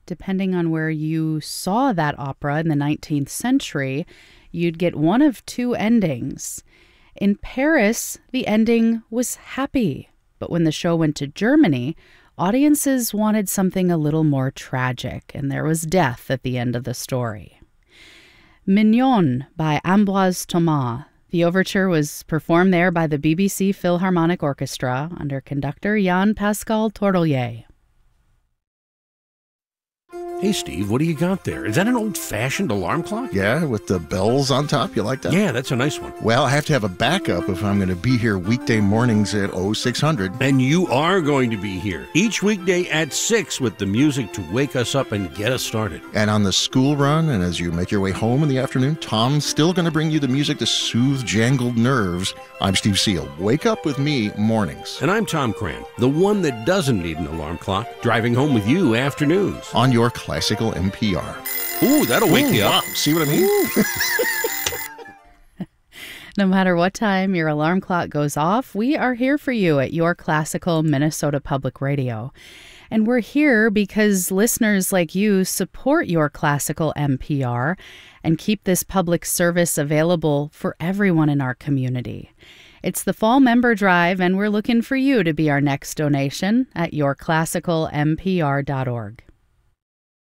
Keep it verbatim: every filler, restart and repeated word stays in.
Depending on where you saw that opera in the nineteenth century, you'd get one of two endings. In Paris, the ending was happy, but when the show went to Germany, audiences wanted something a little more tragic, and there was death at the end of the story. Mignon by Ambroise Thomas. The overture was performed there by the B B C Philharmonic Orchestra under conductor Jean-Pascal Tourtellier. Hey, Steve, what do you got there? Is that an old-fashioned alarm clock? Yeah, with the bells on top. You like that? Yeah, that's a nice one. Well, I have to have a backup if I'm going to be here weekday mornings at oh six hundred. And you are going to be here each weekday at six with the music to wake us up and get us started. And on the school run, and as you make your way home in the afternoon, Tom's still going to bring you the music to soothe jangled nerves. I'm Steve Seal. Wake up with me mornings. And I'm Tom Cran, the one that doesn't need an alarm clock, driving home with you afternoons. On your classical M P R. Ooh, that'll wake Ooh, you up. Wow. See what I mean? No matter what time your alarm clock goes off, we are here for you at Your Classical Minnesota Public Radio. And we're here because listeners like you support Your Classical M P R and keep this public service available for everyone in our community. It's the Fall Member Drive, and we're looking for you to be our next donation at your classical m p r dot org.